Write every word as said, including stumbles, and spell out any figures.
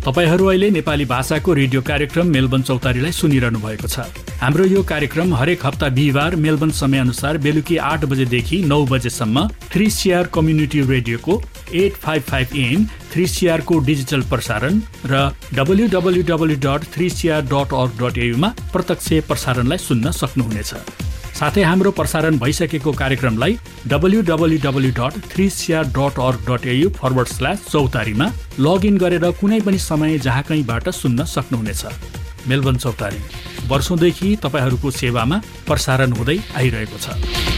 तपाईहरू अहिले नेपाली भाषाको रेडियो कार्यक्रम मेलबर्न चौतारीलाई सुनिरहनु भएको छ। हाम्रो यो कार्यक्रम हरेक हप्ता बिहिबार मेलबर्न समयअनुसार बेलुकी आठ बजेदेखि नौ बजेसम्म थ्री सीआर कम्युनिटी रेडियोको आठ पाँच पाँच एम थ्री सीआर को डिजिटल प्रसारण र W W W dot three CR dot अर्ग डट ए यू मा प्रत्यक्ष प्रसारणलाई सुन्न सक्नुहुनेछ। साथै हाम्रो प्रसारण भइसकेको कार्यक्रमलाई W W W dot three CR dot अर्ग dot A you forward slash चौतारीमा लगइन गरेर कुनै पनि समय जहाँ कहीँबाट सुन्न सक्नुहुनेछ। मेलबर्न चौतारी वर्षौंदेखि तपाईहरूको सेवामा प्रसारण हुँदै आइरहेको छ।